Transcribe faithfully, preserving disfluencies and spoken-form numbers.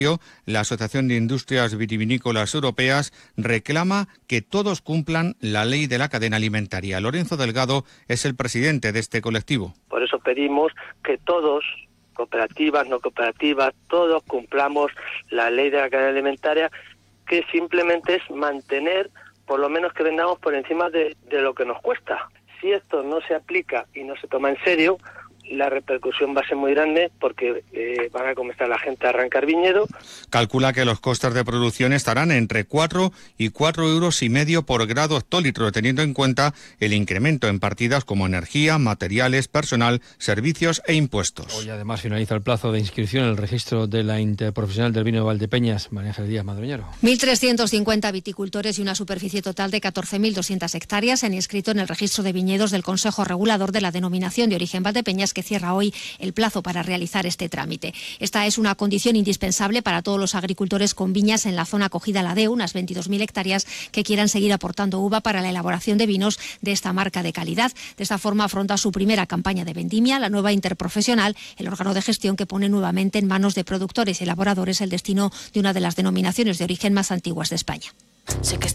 La Asociación de Industrias Vitivinícolas Europeas reclama que todos cumplan la ley de la cadena alimentaria. Lorenzo Delgado es el presidente de este colectivo. Por eso pedimos que todos, cooperativas, no cooperativas, todos cumplamos la ley de la cadena alimentaria, que simplemente es mantener, por lo menos que vendamos por encima de, de lo que nos cuesta. Si esto no se aplica y no se toma en serio, la repercusión va a ser muy grande porque eh, van a comenzar la gente a arrancar viñedo. Calcula que los costes de producción estarán entre cuatro y cuatro euros y medio por grado hectolitro, teniendo en cuenta el incremento en partidas como energía, materiales, personal, servicios e impuestos. Hoy además finaliza el plazo de inscripción en el registro de la Interprofesional del Vino de Valdepeñas. María Ángeles Díaz Madroñero. mil trescientos cincuenta viticultores y una superficie total de catorce mil doscientas hectáreas se han inscrito en el registro de viñedos del Consejo Regulador de la Denominación de Origen Valdepeñas, que cierra hoy el plazo para realizar este trámite. Esta es una condición indispensable para todos los agricultores con viñas en la zona acogida a la D E U, unas veintidós mil hectáreas, que quieran seguir aportando uva para la elaboración de vinos de esta marca de calidad. De esta forma afronta su primera campaña de vendimia la nueva Interprofesional, el órgano de gestión que pone nuevamente en manos de productores y elaboradores el destino de una de las denominaciones de origen más antiguas de España.